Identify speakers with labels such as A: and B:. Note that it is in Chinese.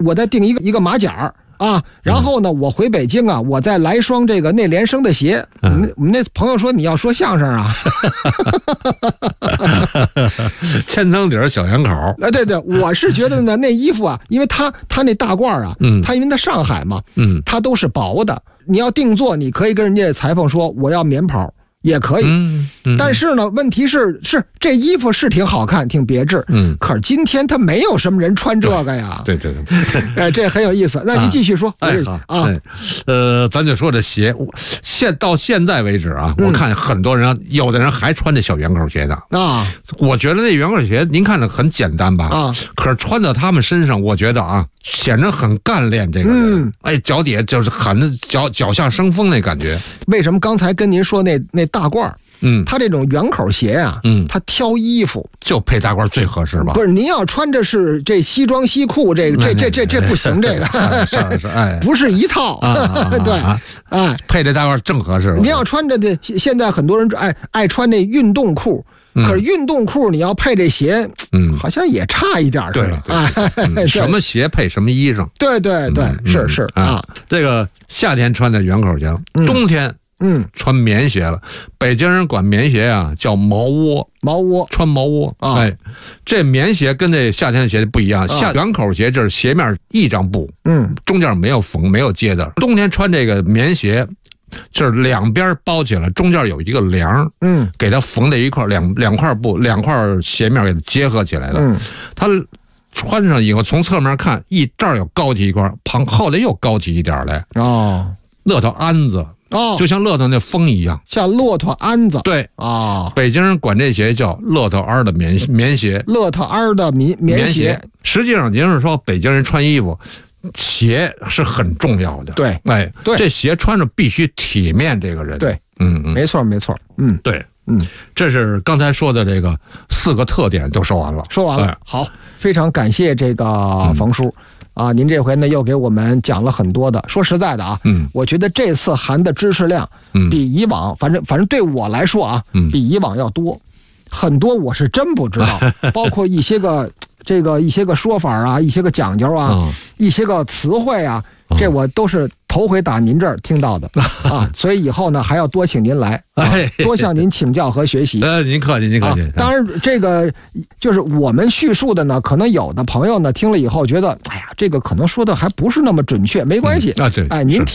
A: 我再订一个马甲啊，然后呢，我回北京啊，我再来双这个内联升的鞋。我们那朋友说你要说相声啊，
B: 千层底小圆口。
A: 对，我是觉得呢，那衣服啊，因为他那大褂啊，他因为他上海嘛，他都是薄的。你要定做，你可以跟人家裁缝说我要棉袍。也可以，但是呢，问题是这衣服是挺好看，挺别致，可是今天他没有什么人穿这个呀，
B: 对，
A: 这很有意思。那您继续说，
B: 咱就说这鞋，到现在为止啊，我看很多人，有的人还穿这小圆口鞋呢啊。我觉得那圆口鞋，您看着很简单吧？啊，可是穿到他们身上，我觉得啊，显得很干练。这个人，脚底下就是喊着脚下生风那感觉。
A: 为什么刚才跟您说那大褂？他这种圆口鞋啊，他挑衣服
B: 就配大褂最合适吧？
A: 不是，您要穿着是这西装西裤，这不行，这个
B: 是
A: 不是一套，对，
B: 配这大褂正合适。
A: 您要穿着的，现在很多人爱穿那运动裤。可是运动裤你要配这鞋，好像也差一点似的。
B: 什么鞋配什么衣裳？
A: 对，是啊。这
B: 个夏天穿的圆口鞋，冬天穿棉鞋了。北京人管棉鞋啊叫毛窝，穿毛窝。这棉鞋跟这夏天的鞋不一样，圆口鞋就是鞋面一张布，中间没有缝没有接的。冬天穿这个棉鞋。就是两边包起来，中间有一个梁，给它缝在一块，两块布，两块鞋面给它结合起来的。它穿上以后，从侧面看，这儿有高级一块，后来又高级一点来。骆驼鞍子。就像骆驼那风一样，
A: 像骆驼鞍子。
B: 对北京人管这鞋叫骆驼鞍的棉鞋。
A: 骆驼鞍的棉鞋。
B: 实际上，您是说北京人穿衣服。鞋是很重要的，
A: 对，
B: 这鞋穿着必须体面，这个人，
A: 对，没错，
B: 对，这是刚才说的这个4个特点都说完了，
A: 好，非常感谢这个冯叔啊，您这回呢又给我们讲了很多的。说实在的啊，我觉得这次含的知识量比以往，反正对我来说啊，比以往要多很多，我是真不知道，包括一些个说法啊，一些个讲究啊，一些个词汇啊，这我都是头回打您这儿听到的啊，所以以后呢还要多请您来，多向您请教和学习。
B: 您客气，您客气。
A: 当然，这个就是我们叙述的呢，可能有的朋友呢听了以后觉得，哎呀，这个可能说的还不是那么准确，没关系
B: 对，
A: 您。